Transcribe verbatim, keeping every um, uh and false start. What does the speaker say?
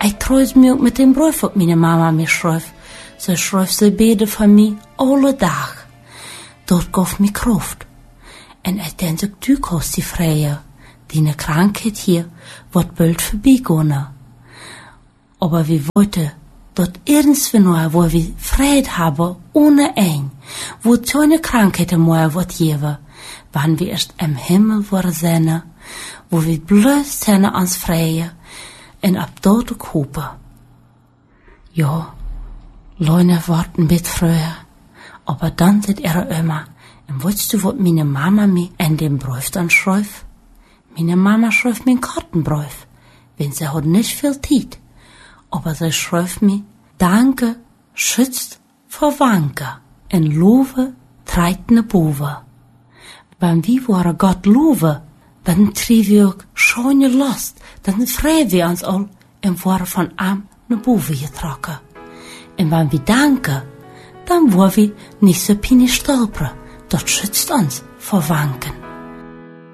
Ich treus mir mit dem Brief, wat meine Mama mir schreibt. Sie schreibt sie bede von mir alle Tag. Dort gauf mir Kraft. Und ich denke, du kannst die Freie. Die Krankheit hier wird bald vorbeigehen. Aber wir wollten dort irgendwo noch, wo wir Frieden haben, ohne ein, wo keine Krankheiten mehr wird geben, wann wir erst im Himmel wollen sein, wo wir bloß sind ans Freie und ab dort hoffen. Ja, Leute warten mit früher, aber dann sind ihre immer. Und weißt du, was meine Mama mir in dem Brief dann schreibt? Meine Mama schreibt mir einen Kartenbrief, wenn sie hat nicht viel Zeit. Aber sie schreibt mir, Danke, schützt vor Wanke, und Lobe treibt ne Bove. Wenn wir wollen Gott loben, dann trieben wir schöne Last, dann freuen wir uns all und waren von ihm ne Bove getrokken. Und wenn wir danken, dann wollen wir nicht so pini stolpern, das schützt uns vor Wanken.